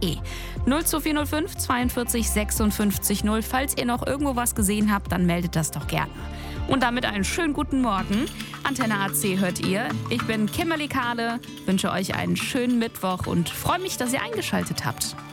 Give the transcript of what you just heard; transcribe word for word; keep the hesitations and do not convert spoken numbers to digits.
de. null zwei vier null fünf zweiundvierzig sechsundfünfzig null. Falls ihr noch irgendwo was gesehen habt, dann meldet das doch gerne. Und damit einen schönen guten Morgen. Antenne A C hört ihr. Ich bin Kimberly Kahle, wünsche euch einen schönen Mittwoch und freue mich, dass ihr eingeschaltet habt.